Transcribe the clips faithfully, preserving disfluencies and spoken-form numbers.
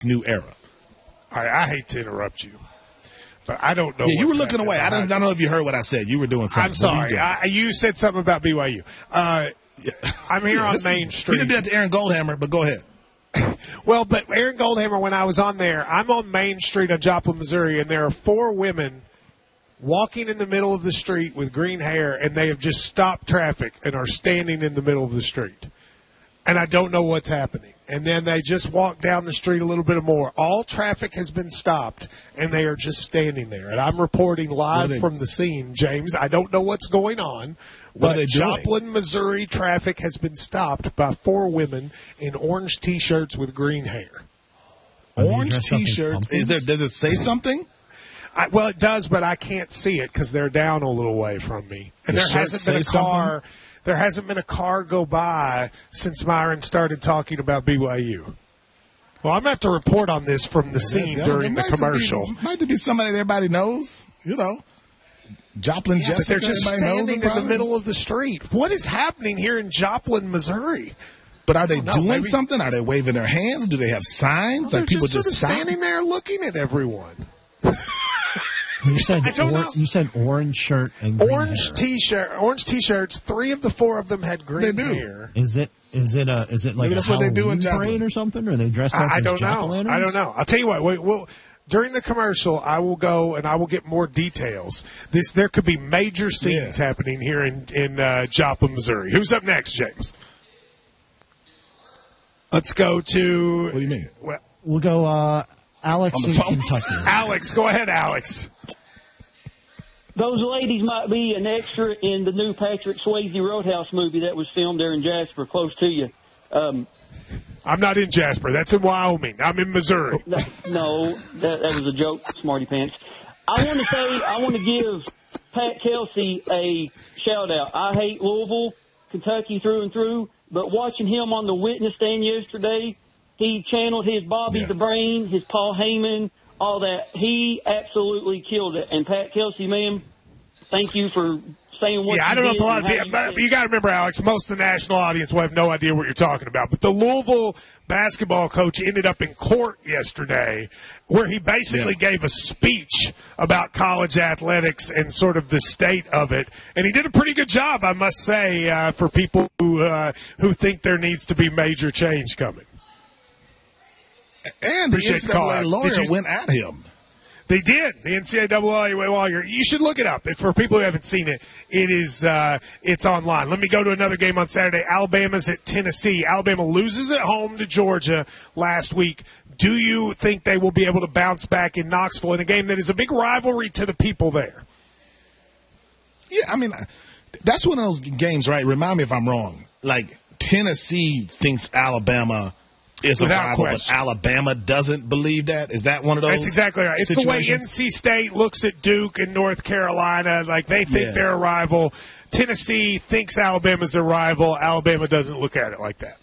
new era. All right, I hate to interrupt you, but I don't know. Yeah, you were what's looking away. I don't, I don't know if you heard what I said. You were doing something. I'm sorry. You, I, you said something about B Y U. Uh, yeah. I'm here yeah, on Main is, Street. You did that to Aaron Goldhammer, but go ahead. Well, but Aaron Goldhammer, when I was on there, I'm on Main Street of Joplin, Missouri, and there are four women walking in the middle of the street with green hair, and they have just stopped traffic and are standing in the middle of the street. And I don't know what's happening. And then they just walk down the street a little bit more. All traffic has been stopped, and they are just standing there. And I'm reporting live they, from the scene, James. I don't know what's going on. What but are they doing? Joplin, Missouri traffic has been stopped by four women in orange T-shirts with green hair. Orange T-shirts? Is there? Does it say something? I, well, it does, but I can't see it because they're down a little way from me. And the there hasn't been a car. Something? There hasn't been a car go by since Myron started talking about B Y U. Well, I'm going to have to report on this from the scene yeah, during the commercial. Be, might be somebody that everybody knows, you know. Joplin, yeah, Jessica, but they're just standing in the middle of of the street. What is happening here in Joplin, Missouri? But are they know, doing maybe, something? Are they waving their hands? Do they have signs? Well, Are people just, just sort of standing there looking at everyone? You said I don't or, know. you said orange shirt and green orange hair. T-shirt, orange T-shirts. Three of the four of them had green they do. hair. Is it is it a is it like Maybe a that's what they do in Halloween Joplin. parade or something? Or are they dressed up I, I as don't jack-o'-lanterns? know. I don't know. I'll tell you what. Wait, we'll, during the commercial, I will go and I will get more details. This there could be major scenes yeah. happening here in in uh, Joplin, Missouri. Who's up next, James? Let's go to. What do you mean? Well, We'll go uh, Alex in phone. Kentucky. Alex, go ahead, Alex. Those ladies might be an extra in the new Patrick Swayze Roadhouse movie that was filmed there in Jasper, close to you. Um, I'm not in Jasper. That's in Wyoming. I'm in Missouri. No, that, that was a joke, smarty pants. I want to say, I want to give Pat Kelsey a shout out. I hate Louisville, Kentucky through and through, but watching him on the witness stand yesterday, he channeled his Bobby yeah. the Brain, his Paul Heyman, all that. He absolutely killed it. And Pat Kelsey, man, thank you for saying what yeah, you I don't know did if a lot of and how people, but you you got to remember, Alex, most of the national audience will have no idea what you're talking about. But the Louisville basketball coach ended up in court yesterday where he basically yeah. gave a speech about college athletics and sort of the state of it. And he did a pretty good job, I must say, uh, for people who uh, who think there needs to be major change coming. And the Appreciate N C the double A call, lawyer Did you- went at him. They did. The N C double A lawyer. You should look it up. If, for people who haven't seen it, it is uh, it's online. Let me go to another game on Saturday. Alabama's at Tennessee. Alabama loses at home to Georgia last week. Do you think they will be able to bounce back in Knoxville in a game that is a big rivalry to the people there? Yeah, I mean, that's one of those games, right? Remind me if I'm wrong. Like, Tennessee thinks Alabama is Without a rival, question. but Alabama doesn't believe that. Is that one of those? That's exactly right. It's the way situations? N C State looks at Duke and North Carolina. Like, they think Yeah. they're a rival. Tennessee thinks Alabama's a rival. Alabama doesn't look at it like that.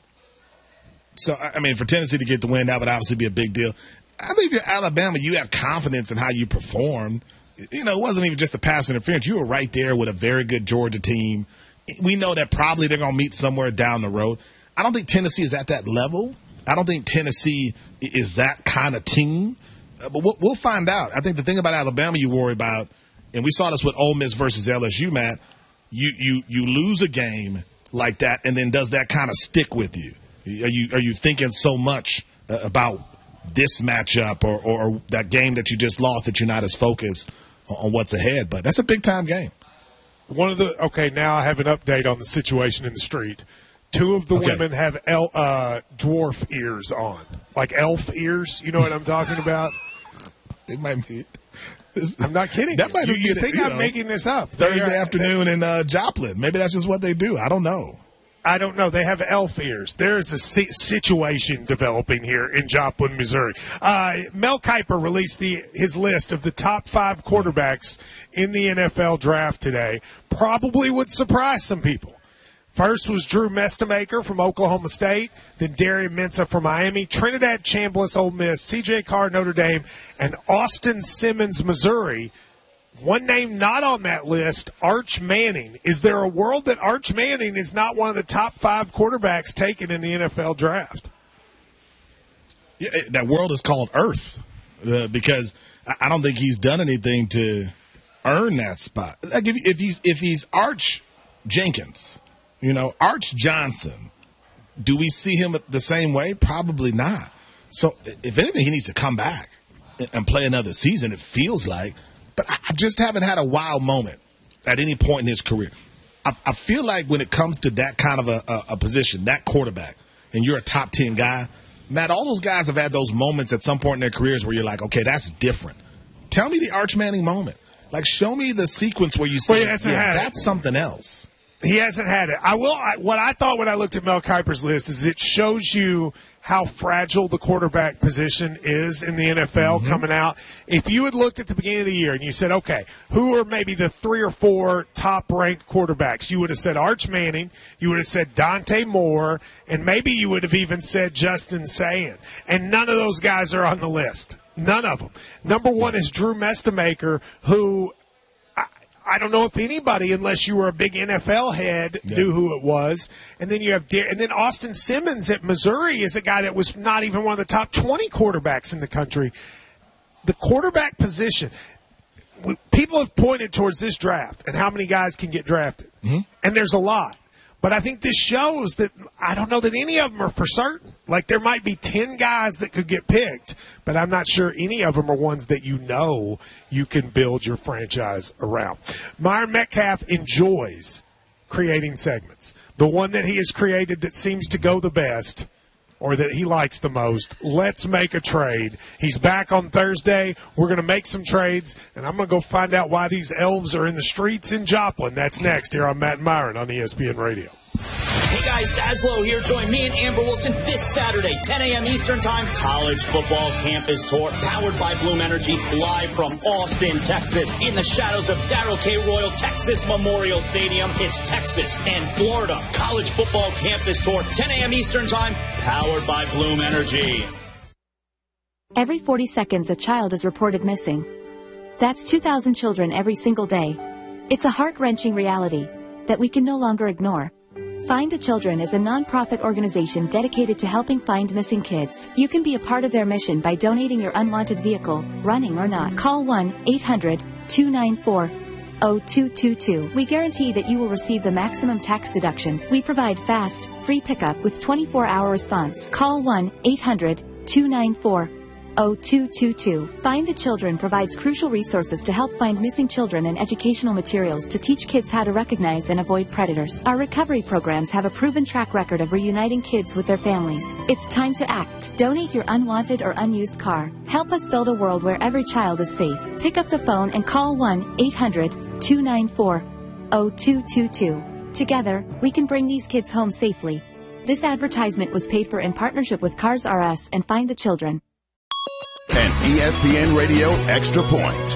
So, I mean, for Tennessee to get the win, that would obviously be a big deal. I think if you're Alabama, you have confidence in how you performed. You know, it wasn't even just the pass interference. You were right there with a very good Georgia team. We know that probably they're going to meet somewhere down the road. I don't think Tennessee is at that level. I don't think Tennessee is that kind of team. Uh, but we'll, we'll find out. I think the thing about Alabama you worry about, and we saw this with Ole Miss versus L S U, Matt, you, you, you lose a game like that, and then does that kind of stick with you? Are you are you thinking so much uh, about this matchup or, or, or that game that you just lost that you're not as focused on, on what's ahead? But that's a big-time game. One of the okay, now I have an update on the situation in the street. Two of the Okay. women have el, uh, dwarf ears on, like elf ears. You know what I'm talking about? It might be. I'm not kidding. That you. might you, just you be think the- you I'm know, making this up? Thursday They are- afternoon in uh, Joplin. Maybe that's just what they do. I don't know. I don't know. They have elf ears. There is a si- situation developing here in Joplin, Missouri. Uh, Mel Kiper released the his list of the top five quarterbacks in the N F L draft today. Probably would surprise some people. First was Drew Mestamaker from Oklahoma State, then Darian Mensah from Miami, Trinidad Chambliss, Ole Miss, C J Carr, Notre Dame, and Austin Simmons, Missouri. One name not on that list, Arch Manning. Is there a world that Arch Manning is not one of the top five quarterbacks taken in the N F L draft? Yeah, that world is called Earth uh, because I don't think he's done anything to earn that spot. Like if, if he's if he's Arch Jenkins, you know, Arch Johnson, do we see him the same way? Probably not. So if anything, he needs to come back and play another season, it feels like. But I just haven't had a wow moment at any point in his career. I, I feel like when it comes to that kind of a, a, a position, that quarterback, and you're a top ten guy, Matt, all those guys have had those moments at some point in their careers where you're like, okay, that's different. Tell me the Arch Manning moment. Like, show me the sequence where you say, well, yeah, that's something else. He hasn't had it. I will. I, what I thought when I looked at Mel Kiper's list is it shows you how fragile the quarterback position is in the N F L mm-hmm. coming out. If you had looked at the beginning of the year and you said, okay, who are maybe the three or four top-ranked quarterbacks? You would have said Arch Manning. You would have said Dante Moore. And maybe you would have even said Justin Sayin. And none of those guys are on the list. None of them. Number one is Drew Mestemaker, who – I don't know if anybody, unless you were a big N F L head, yeah. knew who it was. And then you have, Dar- and then Austin Simmons at Missouri is a guy that was not even one of the top twenty quarterbacks in the country. The quarterback position, people have pointed towards this draft and how many guys can get drafted, mm-hmm. and there's a lot. But I think this shows that I don't know that any of them are for certain. Like, there might be ten guys that could get picked, but I'm not sure any of them are ones that you know you can build your franchise around. Myron Metcalf enjoys creating segments. The one that he has created that seems to go the best or that he likes the most, let's make a trade. He's back on Thursday. We're going to make some trades, and I'm going to go find out why these elves are in the streets in Joplin. That's next here on Matt and Myron on E S P N Radio. Hey guys, Saslow here. Join me and Amber Wilson this Saturday, ten a.m. Eastern Time, College Football Campus Tour, powered by Bloom Energy, live from Austin, Texas, in the shadows of Darrell K. Royal Texas Memorial Stadium. It's Texas and Florida. College Football Campus Tour, ten a.m. Eastern Time, powered by Bloom Energy. Every forty seconds, a child is reported missing. That's two thousand children every single day. It's a heart-wrenching reality that we can no longer ignore. Find the Children is a non-profit organization dedicated to helping find missing kids. You can be a part of their mission by donating your unwanted vehicle, running or not. Call one eight hundred two nine four zero two two two. We guarantee that you will receive the maximum tax deduction. We provide fast, free pickup with twenty-four hour response. Call one eight hundred two nine four zero two two two. Find the Children provides crucial resources to help find missing children and educational materials to teach kids how to recognize and avoid predators. Our recovery programs have a proven track record of reuniting kids with their families. It's time to act. Donate your unwanted or unused car. Help us build a world where every child is safe. Pick up the phone and call one eight hundred two nine four zero two two two. Together, we can bring these kids home safely. This advertisement was paid for in partnership with Cars R Us and Find the Children. An E S P N Radio Extra Point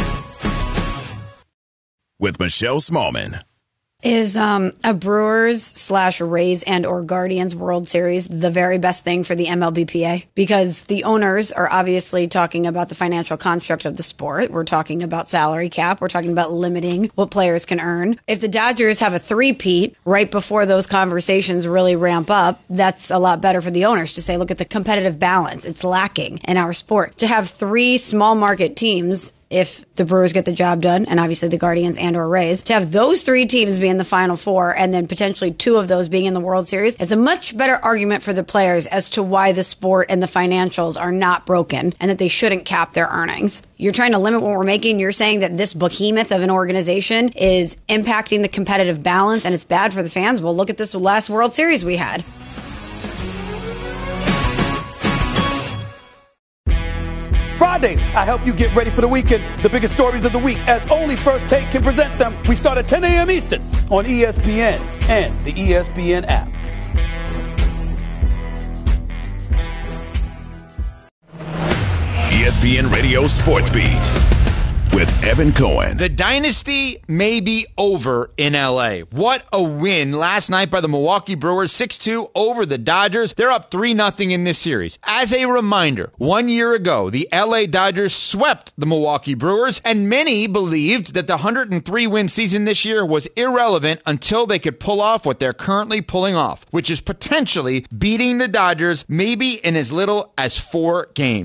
with Michelle Smallman. Is um, a Brewers slash Rays and or Guardians World Series the very best thing for the M L B P A? Because the owners are obviously talking about the financial construct of the sport. We're talking about salary cap. We're talking about limiting what players can earn. If the Dodgers have a three-peat right before those conversations really ramp up, that's a lot better for the owners to say, look at the competitive balance. It's lacking in our sport. To have three small market teams, if the Brewers get the job done, and obviously the Guardians and or Rays, to have those three teams be in the Final Four and then potentially two of those being in the World Series is a much better argument for the players as to why the sport and the financials are not broken and that they shouldn't cap their earnings. You're trying to limit what we're making. You're saying that this behemoth of an organization is impacting the competitive balance and it's bad for the fans. Well, look at this last World Series we had. Fridays, I help you get ready for the weekend. The biggest stories of the week, as only First Take can present them. We start at ten a.m. Eastern on E S P N and the E S P N app. E S P N Radio Sports Beat. with Evan Cohen. The dynasty may be over in L A. What a win last night by the Milwaukee Brewers, six two over the Dodgers. They're up three nothing in this series. As a reminder, one year ago, the L A Dodgers swept the Milwaukee Brewers, and many believed that the one hundred three win season this year was irrelevant until they could pull off what they're currently pulling off, which is potentially beating the Dodgers maybe in as little as four games.